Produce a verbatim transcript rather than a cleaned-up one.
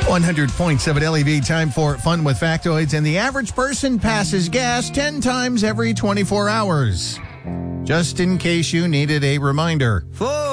one hundred point seven L E V, time for Fun with Factoids. And the average person passes gas ten times every twenty-four hours. Just in case you needed a reminder. For